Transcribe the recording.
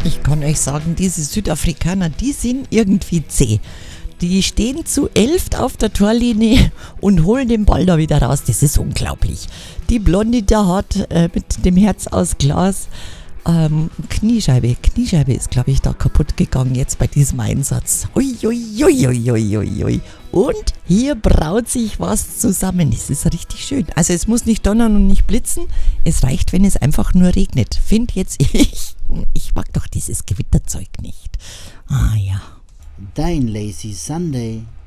Ich kann euch sagen, diese Südafrikaner, die sind irgendwie zäh. Die stehen zu 11 auf der Torlinie und holen den Ball da wieder raus. Das ist unglaublich. Die Blonde da hat mit dem Herz aus Glas Kniescheibe ist, glaube ich, da kaputt gegangen jetzt bei diesem Einsatz. Ui, ui, ui, ui, ui, ui, ui. Und hier braut sich was zusammen. Es ist richtig schön. Also es muss nicht donnern und nicht blitzen. Es reicht, wenn es einfach nur regnet. Find jetzt ich. Ich mag doch dieses Gewitterzeug nicht. Ah ja. Dein Lazy Sunday.